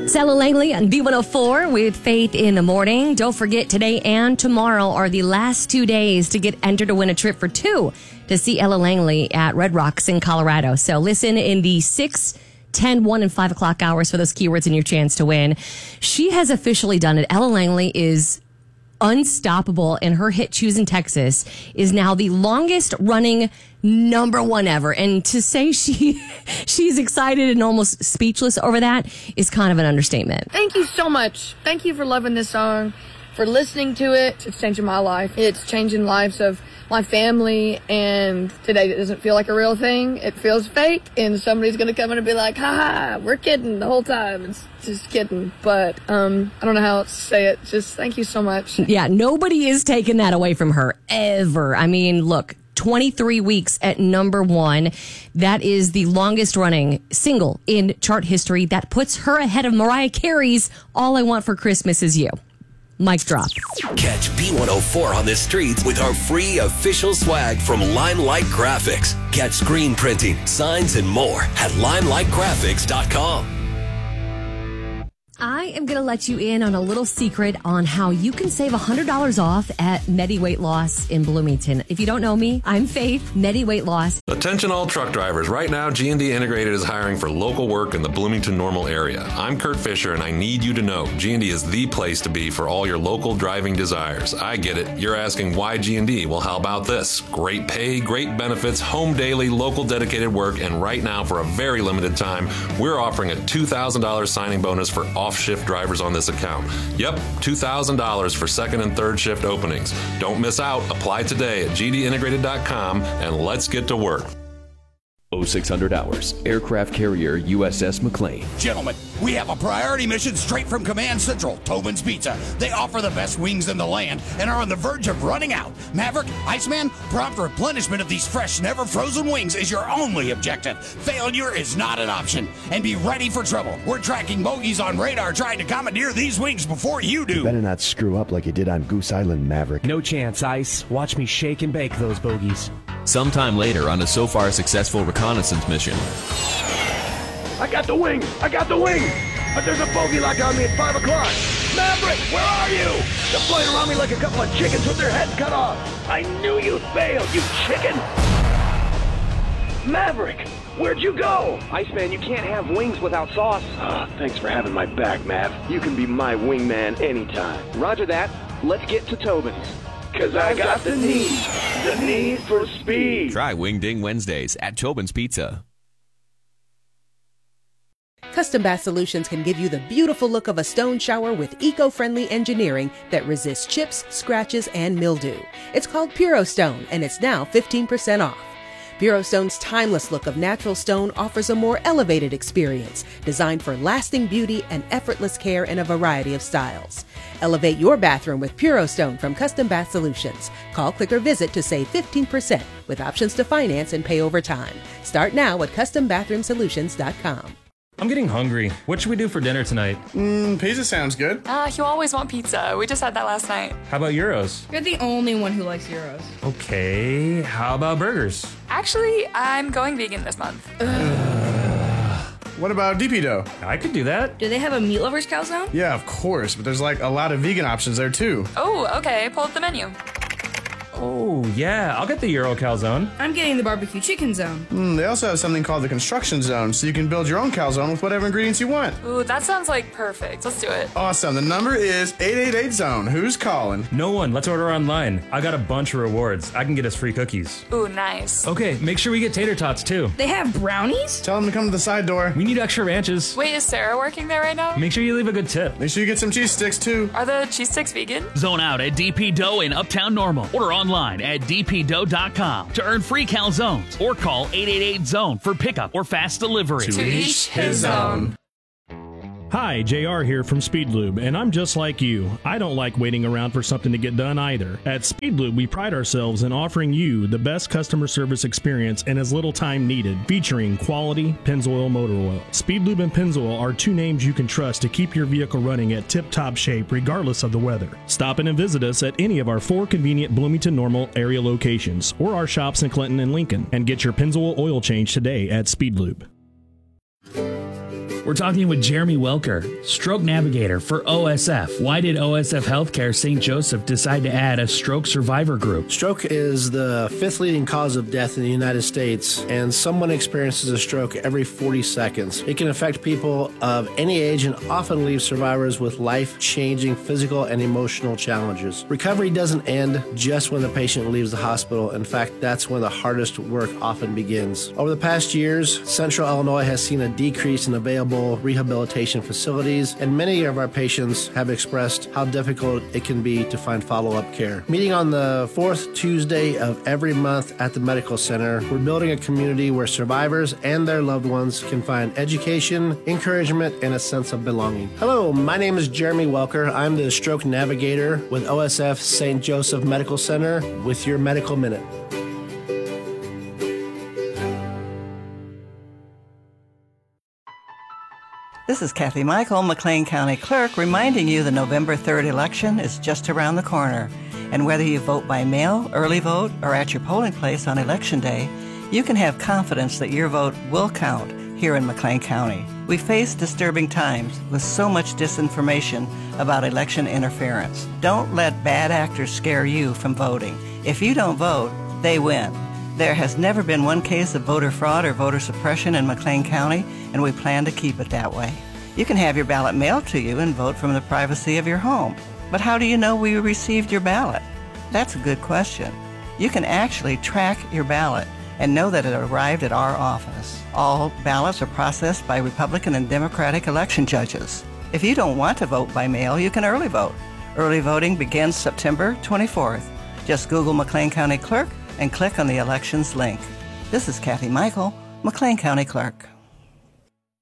Ella Langley on B104 with Faith in the Morning. Don't forget, today and tomorrow are the last 2 days to get entered to win a trip for two to see Ella Langley at Red Rocks in Colorado. So listen in the 6, 10, 1, and 5 o'clock hours for those keywords and your chance to win. She has officially done it. Ella Langley is unstoppable, and her hit Choosing Texas is now the longest running number one ever. And to say she's excited and almost speechless over that is kind of an understatement. Thank you so much. Thank you for loving this song, for listening to it. It's changing my life. It's changing lives of my family, and today it doesn't feel like a real thing. It feels fake, and somebody's going to come in and be like, ha, we're kidding the whole time. It's just kidding. But I don't know how else to say it. Just thank you so much. Yeah, nobody is taking that away from her, ever. I mean, look, 23 weeks at number one. That is the longest running single in chart history. That puts her ahead of Mariah Carey's All I Want for Christmas Is You. Mic drop. Catch B104 on the streets with our free official swag from Limelight Graphics. Get screen printing, signs, and more at limelightgraphics.com. I am going to let you in on a little secret on how you can save $100 off at Medi Weight Loss in Bloomington. If you don't know me, I'm Faith, Medi Weight Loss. Attention all truck drivers. Right now, G&D Integrated is hiring for local work in the Bloomington Normal area. I'm Kurt Fisher, and I need you to know G&D is the place to be for all your local driving desires. I get it. You're asking why G&D? Well, how about this? Great pay, great benefits, home daily, local dedicated work, and right now, for a very limited time, we're offering a $2,000 signing bonus for off-shift drivers on this account. Yep, $2,000 for second and third shift openings. Don't miss out. Apply today at gdintegrated.com, and let's get to work. 0600 Hours, aircraft carrier USS McLean. Gentlemen, we have a priority mission straight from Command Central, Tobin's Pizza. They offer the best wings in the land and are on the verge of running out. Maverick, Iceman, prompt replenishment of these fresh, never frozen wings is your only objective. Failure is not an option. And be ready for trouble. We're tracking bogeys on radar trying to commandeer these wings before you do. You better not screw up like you did on Goose Island, Maverick. No chance, Ice. Watch me shake and bake those bogeys. Sometime later on a so far successful reconnaissance mission. I got the wing! I got the wing! But there's a bogey lock on me at 5 o'clock! Maverick, where are you? They're flying around me like a couple of chickens with their heads cut off! I knew you'd fail, you chicken! Maverick, where'd you go? Iceman, you can't have wings without sauce. Thanks for having my back, Mav. You can be my wingman anytime. Roger that. Let's get to Tobin's. 'Cause I got the need for speed. Try Wing Ding Wednesdays at Tobin's Pizza. Custom Bath Solutions can give you the beautiful look of a stone shower with eco-friendly engineering that resists chips, scratches, and mildew. It's called Puro Stone, and it's now 15% off. Puro Stone's timeless look of natural stone offers a more elevated experience, designed for lasting beauty and effortless care in a variety of styles. Elevate your bathroom with Puro Stone from Custom Bath Solutions. Call, click, or visit to save 15% with options to finance and pay over time. Start now at CustomBathroomSolutions.com. I'm getting hungry. What should we do for dinner tonight? Pizza sounds good. You always want pizza. We just had that last night. How about gyros? You're the only one who likes gyros. Okay, how about burgers? Actually, I'm going vegan this month. What about DP dough? I could do that. Do they have a meat lovers calzone? Yeah, of course, but there's like a lot of vegan options there too. Oh, okay. Pull up the menu. Oh, yeah, I'll get the Euro calzone. I'm getting the barbecue chicken zone. They also have something called the construction zone, so you can build your own calzone with whatever ingredients you want. Ooh, that sounds like perfect. Let's do it. Awesome. The number is 888-ZONE. Who's calling? No one. Let's order online. I got a bunch of rewards. I can get us free cookies. Ooh, nice. Okay, make sure we get tater tots, too. They have brownies? Tell them to come to the side door. We need extra ranches. Wait, is Sarah working there right now? Make sure you leave a good tip. Make sure you get some cheese sticks, too. Are the cheese sticks vegan? Zone out at DP Dough in Uptown Normal. Order online at dpdough.com to earn free calzones or call 888-ZONE for pickup or fast delivery. To each his own. Hi, JR here from Speed Lube, and I'm just like you. I don't like waiting around for something to get done either. At Speed Lube, we pride ourselves in offering you the best customer service experience in as little time needed, featuring quality Pennzoil motor oil. Speed Lube and Pennzoil are two names you can trust to keep your vehicle running at tip-top shape regardless of the weather. Stop in and visit us at any of our 4 convenient Bloomington Normal area locations or our shops in Clinton and Lincoln, and get your Pennzoil oil change today at Speed Lube. We're talking with Jeremy Welker, stroke navigator for OSF. Why did OSF Healthcare St. Joseph decide to add a stroke survivor group? Stroke is the 5th leading cause of death in the United States, and someone experiences a stroke every 40 seconds. It can affect people of any age and often leave survivors with life-changing physical and emotional challenges. Recovery doesn't end just when the patient leaves the hospital. In fact, that's when the hardest work often begins. Over the past years, Central Illinois has seen a decrease in available rehabilitation facilities, and many of our patients have expressed how difficult it can be to find follow-up care. Meeting on the 4th Tuesday of every month at the Medical Center, we're building a community where survivors and their loved ones can find education, encouragement, and a sense of belonging. Hello, my name is Jeremy Welker. I'm the stroke navigator with OSF St. Joseph Medical Center with your Medical Minute. This is Kathy Michael, McLean County Clerk, reminding you the November 3rd election is just around the corner. And whether you vote by mail, early vote, or at your polling place on Election Day, you can have confidence that your vote will count here in McLean County. We face disturbing times with so much disinformation about election interference. Don't let bad actors scare you from voting. If you don't vote, they win. There has never been one case of voter fraud or voter suppression in McLean County, and we plan to keep it that way. You can have your ballot mailed to you and vote from the privacy of your home. But how do you know we received your ballot? That's a good question. You can actually track your ballot and know that it arrived at our office. All ballots are processed by Republican and Democratic election judges. If you don't want to vote by mail, you can early vote. Early voting begins September 24th. Just Google McLean County Clerk and click on the elections link. This is Kathy Michael, McLean County Clerk.